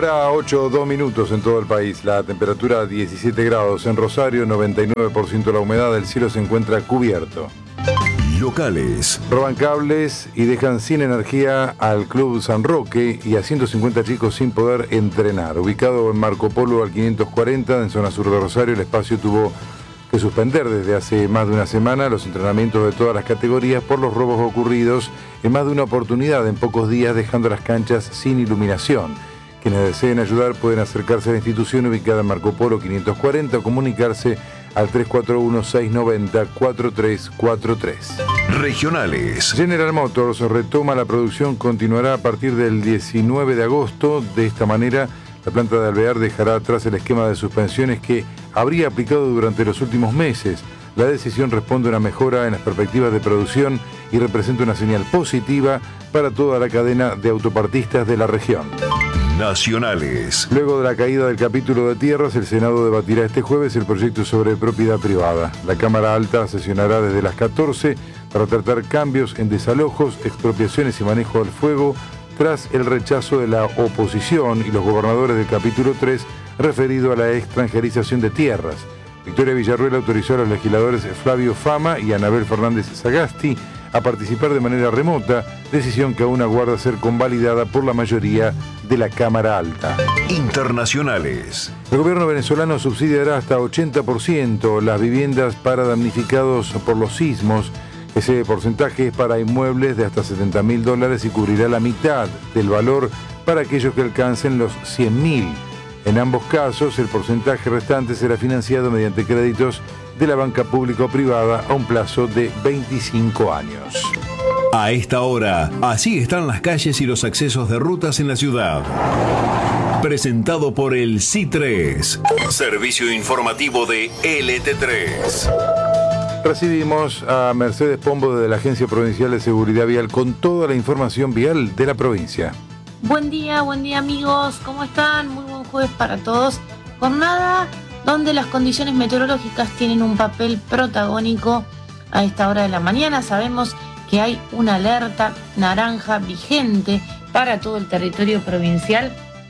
Hora 8:02 en todo el país. La temperatura 17 grados en Rosario, 99% la humedad. El cielo se encuentra cubierto. Locales. Roban cables y dejan sin energía al Club San Roque y a 150 chicos sin poder entrenar. Ubicado en Marco Polo al 540, en zona sur de Rosario, el espacio tuvo que suspender desde hace más de una semana los entrenamientos de todas las categorías por los robos ocurridos en más de una oportunidad en pocos días, dejando las canchas sin iluminación. Quienes deseen ayudar pueden acercarse a la institución ubicada en Marco Polo 540 o comunicarse al 341-690-4343. Regionales. General Motors retoma la producción, continuará a partir del 19 de agosto. De esta manera, la planta de Alvear dejará atrás el esquema de suspensiones que habría aplicado durante los últimos meses. La decisión responde a una mejora en las perspectivas de producción y representa una señal positiva para toda la cadena de autopartistas de la región. Nacionales. Luego de la caída del capítulo de tierras, el Senado debatirá este jueves el proyecto sobre propiedad privada. La Cámara Alta sesionará desde las 14 para tratar cambios en desalojos, expropiaciones y manejo del fuego, tras el rechazo de la oposición y los gobernadores del capítulo 3 referido a la extranjerización de tierras. Victoria Villarruel autorizó a los legisladores Flavio Fama y Anabel Fernández Sagasti a participar de manera remota, decisión que aún aguarda ser convalidada por la mayoría de la Cámara Alta. Internacionales. El gobierno venezolano subsidiará hasta 80% las viviendas para damnificados por los sismos. Ese porcentaje es para inmuebles de hasta $70.000 y cubrirá la mitad del valor para aquellos que alcancen los 100.000. En ambos casos, el porcentaje restante será financiado mediante créditos de la banca pública o privada a un plazo de 25 años. A esta hora, así están las calles y los accesos de rutas en la ciudad. Presentado por el C3, servicio informativo de LT3. Recibimos a Mercedes Pombo de la Agencia Provincial de Seguridad Vial con toda la información vial de la provincia. Buen día amigos, ¿cómo están? Muy buen jueves para todos. Jornada donde las condiciones meteorológicas tienen un papel protagónico a esta hora de la mañana. Sabemos que hay una alerta naranja vigente para todo el territorio provincial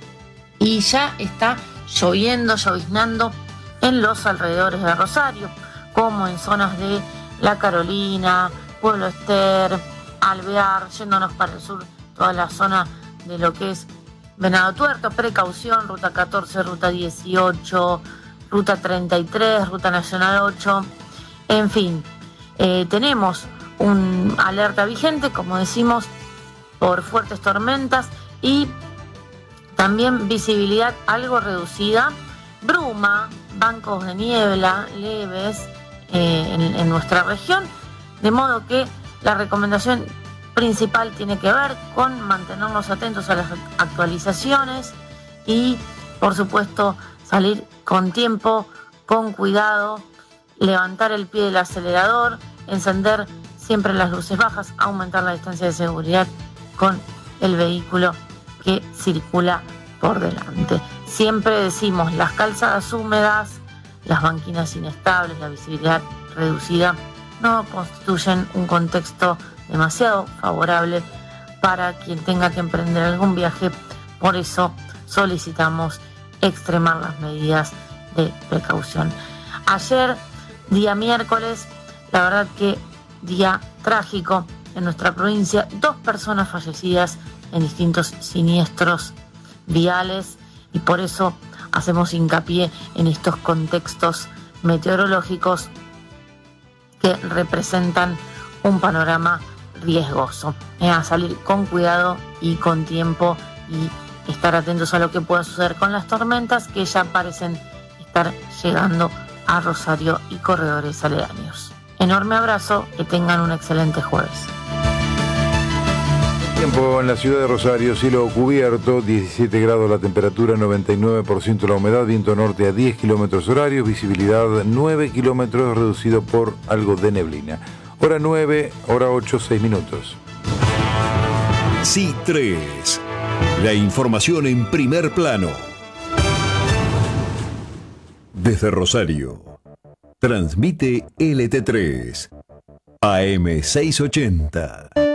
y ya está lloviznando en los alrededores de Rosario, como en zonas de La Carolina, Pueblo Ester, Alvear, yéndonos para el sur, toda la zona de lo que es Venado Tuerto, precaución, ruta 14, ruta 18, ruta 33, ruta nacional 8, en fin, tenemos un alerta vigente, como decimos, por fuertes tormentas y también visibilidad algo reducida, bruma, bancos de niebla leves en nuestra región, de modo que la recomendación principal tiene que ver con mantenernos atentos a las actualizaciones y, por supuesto, salir con tiempo, con cuidado, levantar el pie del acelerador, encender siempre las luces bajas, aumentar la distancia de seguridad con el vehículo que circula por delante. Siempre decimos, las calzadas húmedas, las banquinas inestables, la visibilidad reducida, no constituyen un contexto demasiado favorable para quien tenga que emprender algún viaje. Por eso solicitamos extremar las medidas de precaución. Ayer, día miércoles, la verdad que día trágico en nuestra provincia, 2 personas fallecidas en distintos siniestros viales y por eso hacemos hincapié en estos contextos meteorológicos que representan un panorama riesgoso. A salir con cuidado y con tiempo y estar atentos a lo que pueda suceder con las tormentas que ya parecen estar llegando a Rosario y corredores aledaños. Enorme abrazo, que tengan un excelente jueves. Tiempo en la ciudad de Rosario, cielo cubierto, 17 grados la temperatura, 99% la humedad, viento norte a 10 kilómetros horarios, visibilidad 9 kilómetros, reducido por algo de neblina. Hora 9, hora 8, 6 minutos. C3, la información en primer plano. Desde Rosario, transmite LT3, AM 680.